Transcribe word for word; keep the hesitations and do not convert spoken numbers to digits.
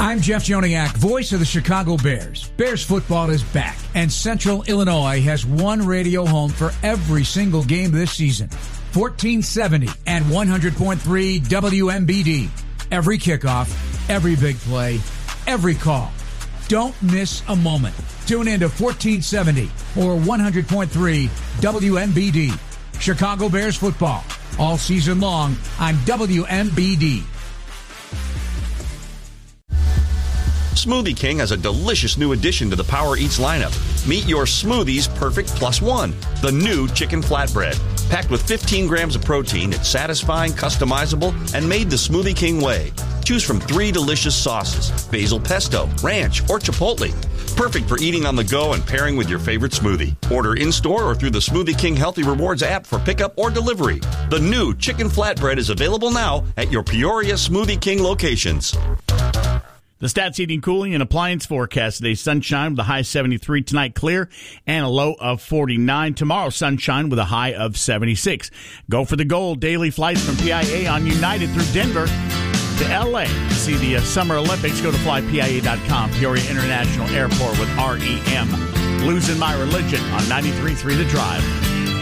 I'm Jeff Joniak, voice of the Chicago Bears. Bears football is back, and Central Illinois has one radio home for every single game this season. fourteen seventy and one hundred point three W M B D. Every kickoff, every big play, every call. Don't miss a moment. Tune in to fourteen seventy or one hundred point three W M B D. Chicago Bears football, all season long on W M B D. Smoothie King has a delicious new addition to the Power Eats lineup. Meet your Smoothies Perfect Plus One, the new chicken flatbread. Packed with fifteen grams of protein, it's satisfying, customizable, and made the Smoothie King way. Choose from three delicious sauces, basil pesto, ranch, or chipotle. Perfect for eating on the go and pairing with your favorite smoothie. Order in-store or through the Smoothie King Healthy Rewards app for pickup or delivery. The new chicken flatbread is available now at your Peoria Smoothie King locations. The Stats Heating, Cooling, and Appliance forecast today: sunshine with a high seventy-three, tonight clear and a low of forty-nine. Tomorrow, sunshine with a high of seventy-six. Go for the gold. Daily flights from P I A on United through Denver to L A to see the uh, Summer Olympics. Go to fly P I A dot com. Peoria International Airport with R E M. Losing My Religion on ninety-three point three The Drive.